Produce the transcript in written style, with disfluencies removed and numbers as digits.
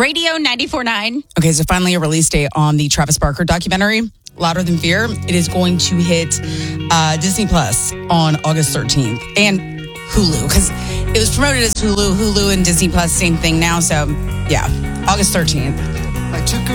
Radio 94.9. Okay, so finally a release date on the Travis Barker documentary, Louder Than Fear. It is going to hit Disney Plus on August 13th and Hulu, because it was promoted as Hulu and Disney Plus, same thing now. So, yeah, August 13th.